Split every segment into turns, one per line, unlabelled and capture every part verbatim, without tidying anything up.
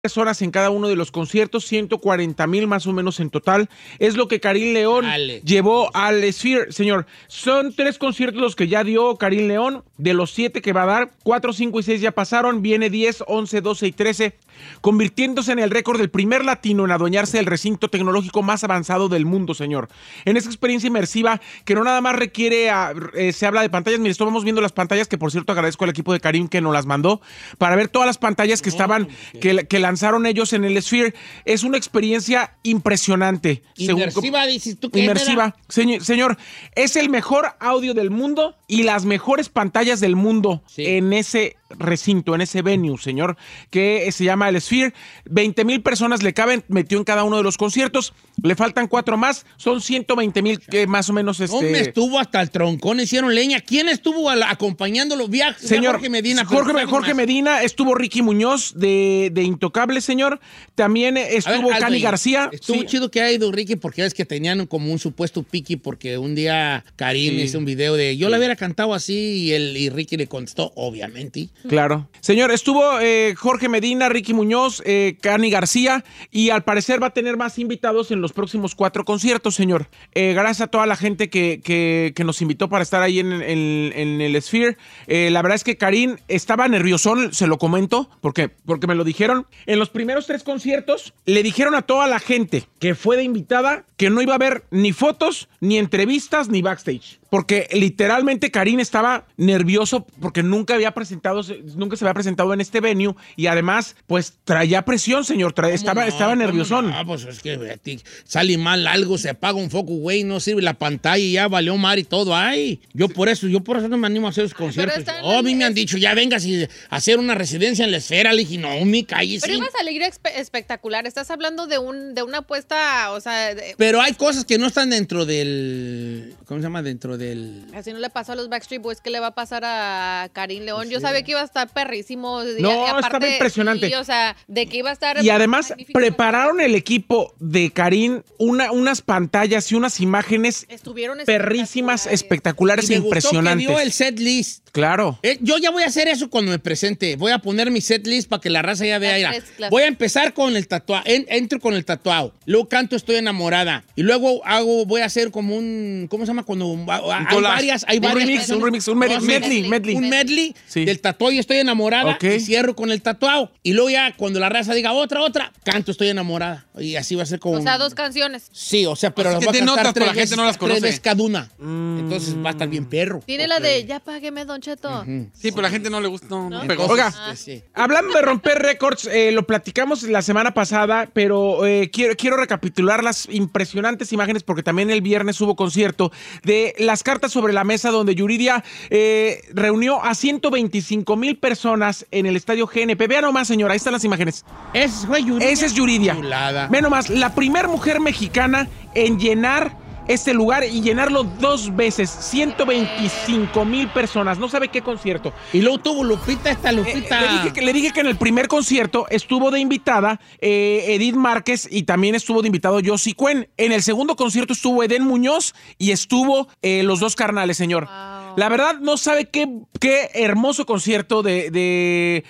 personas en cada uno de los conciertos, ciento cuarenta mil más o menos en total. Es lo que Karim León
Dale.
llevó al Sphere, señor. Son tres conciertos los que ya dio Karim León. De los siete que va a dar, cuatro, cinco y seis ya pasaron. Viene diez, once, doce y trece, convirtiéndose en el récord del primer latino en adueñarse del recinto tecnológico más avanzado del mundo, señor. En esa experiencia inmersiva que no nada más requiere, a, eh, se habla de pantallas. Mire, estamos viendo las pantallas, que por cierto agradezco al equipo de Karim que nos las mandó, para ver todas las pantallas que estaban, que, que lanzaron ellos en el Sphere. Es una experiencia impresionante.
Inmersiva, según, dices tú que
inmersiva. Señor, señor, es el mejor audio del mundo y las mejores pantallas del mundo sí. en ese recinto, en ese venue, señor, que se llama el Sphere. veinte mil personas le caben, metió en cada uno de los conciertos. Le faltan cuatro más, son ciento veinte mil que más o menos este...
¿Dónde estuvo hasta el troncón? Hicieron leña. ¿Quién estuvo a la, acompañándolo? Via,
señor,
Jorge Medina.
Jorge, Jorge Medina, estuvo Ricky Muñoz de, de Intocable, señor. También estuvo ver, Cani García.
Estuvo
sí.
chido que ha ido Ricky, porque es que tenían como un supuesto piqui, porque un día Karim sí. hizo un video de yo sí. la hubiera cantado así y, él, y Ricky le contestó, obviamente.
Claro. Señor, estuvo eh, Jorge Medina, Ricky Muñoz, eh, Cani García, y al parecer va a tener más invitados en los próximos cuatro conciertos, señor. Eh, gracias a toda la gente que, que, que nos invitó para estar ahí en, en, en el Sphere. Eh, la verdad es que Karim estaba nerviosón, se lo comento, porque, porque me lo dijeron. En los primeros tres conciertos le dijeron a toda la gente que fue de invitada que no iba a haber ni fotos, ni entrevistas, ni backstage. Porque literalmente Karim estaba nervioso porque nunca había presentado, nunca se había presentado en este venue y además, pues traía presión, señor. Tra estaba,
no?
estaba nerviosón.
No, pues es que sale mal algo, se apaga un foco, güey, no sirve la pantalla y ya valió mar y todo. Ay, yo por eso, yo por eso no me animo a hacer esos conciertos. Oh, a mí me han dicho, ya vengas y hacer una residencia en la Esfera. Le dije, no, mi calle.
Pero ibas a alegría espectacular. Estás hablando de un de una apuesta, o sea. De...
Pero hay cosas que no están dentro del. ¿Cómo se llama? Dentro del.
Así no le pasó a los Backstreet Boys, ¿qué le va a pasar a Karim León? Yo sí. sabía que iba a estar perrísimo.
No,
y, y aparte,
estaba impresionante.
Y, o sea, de que iba a estar.
Y además, prepararon el equipo de Karim una, unas pantallas y unas imágenes
Estuvieron
perrísimas, espectaculares e impresionantes.
Gustó que dio el set list.
Claro.
Eh, yo ya voy a hacer eso cuando me presente. Voy a poner mi set list para que la raza ya vea. Mira, voy a empezar con el tatuado. En, entro con el tatuado. Luego canto Estoy enamorada. Y luego hago, voy a hacer como un. ¿Cómo se llama? Cuando hay varias. Hay
un
varias
remix, un remix, un medley, medley, medley.
Un medley sí. del tatuado y Estoy enamorada. Okay. Y cierro con el tatuado. Y luego ya cuando la raza diga otra, otra, canto Estoy enamorada. Y así va a ser como.
O sea, dos canciones.
Sí, o sea, pero
o sea,
las voy a cantar tres
la gente
veces,
no las conoce.
Tres veces cada una. Mm. Entonces va a estar bien perro.
Tiene okay. la de Ya págueme, Don Cheto.
Uh-huh. Sí, pero la gente no le gusta. No,
¿No?
no pegó.
Oiga, ah. sí. hablando de romper récords, eh, lo platicamos la semana pasada, pero eh, quiero, quiero recapitular las impresionantes imágenes porque también el viernes hubo concierto de las cartas sobre la mesa donde Yuridia eh, reunió a ciento veinticinco mil personas en el estadio G N P. Vean nomás, señora, ahí están las imágenes.
Ese fue Yuridia.
Esa es Yuridia. Vean nomás, la primer mujer mexicana en llenar este lugar y llenarlo dos veces, ciento veinticinco mil personas, no sabe qué concierto.
Y luego tuvo Lupita, esta Lupita.
Eh, le, dije que, le dije que en el primer concierto estuvo de invitada eh, Edith Márquez y también estuvo de invitado Yossi Cuen. En el segundo concierto estuvo Edén Muñoz y estuvo eh, Los Dos Carnales, señor. Wow. La verdad, no sabe qué, qué hermoso concierto de, de,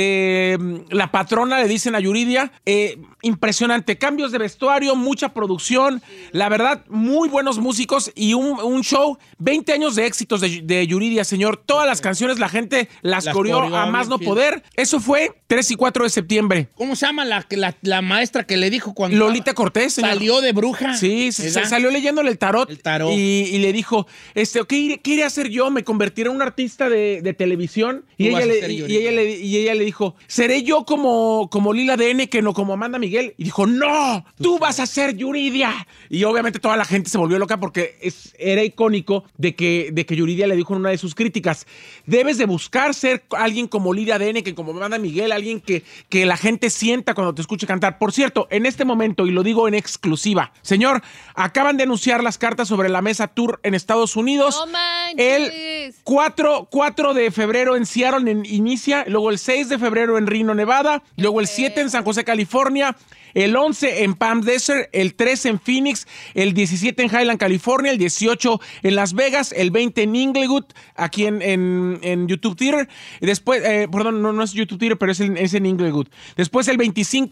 de la patrona, le dicen a Yuridia. Eh, impresionante. Cambios de vestuario, mucha producción. La verdad, muy buenos músicos y un, un show. veinte años de éxitos de, de Yuridia, señor. Todas las canciones la gente las, las coreó a más no poder. Eso fue tres y cuatro de septiembre.
¿Cómo se llama la, la, la maestra que le dijo cuando...
Lolita Cortés, señor.
Salió de bruja.
Sí, se, salió leyéndole el tarot.
El tarot.
Y, y le dijo, este, ¿qué, qué iré a hacer yo? Me convertiré en un artista de, de televisión. Y ella, le, y, y, ella le, y ella le dijo, ¿seré yo como, como Lila D N que no como Amanda Miguel? Y dijo, no, tú vas a ser Yuridia. Y obviamente toda la gente se volvió loca porque es, era icónico de que, de que Yuridia le dijo en una de sus críticas, debes de buscar ser alguien como Lila D N que como Amanda Miguel, alguien que, que la gente sienta cuando te escuche cantar. Por cierto, en este momento, y lo digo en exclusiva, señor, acaban de anunciar las cartas sobre la mesa tour en Estados Unidos.
No manches.
El
feliz.
cuatro, cuatro de febrero en Seattle en, inicia, luego el seis de febrero en Reno, Nevada, luego el siete en San José, California, el once en Palm Desert, el trece en Phoenix, el diecisiete en Highland, California, el dieciocho en Las Vegas, el veinte en Inglewood, aquí en, en, en YouTube Theater. Y después, eh, perdón, no, no es YouTube Theater, pero es en, es en Inglewood. Después el veinticinco